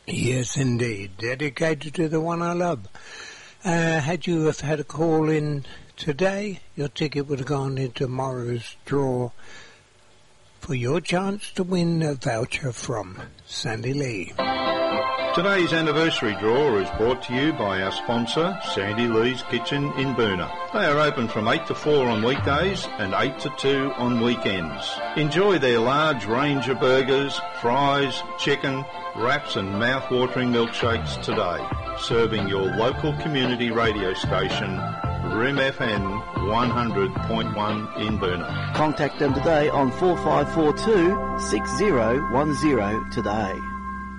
Yes, indeed. Dedicated to the one I love. Had you have had a call in today, your ticket would have gone into tomorrow's draw for your chance to win a voucher from Sandy Lee. Today's anniversary draw is brought to you by our sponsor, Sandy Lee's Kitchen in Boonah. They are open from 8 to 4 on weekdays and 8 to 2 on weekends. Enjoy their large range of burgers, fries, chicken, wraps and mouth-watering milkshakes today. Serving your local community radio station, Rim FM 100.1 in Boonah. Contact them today on 4542 6010 today.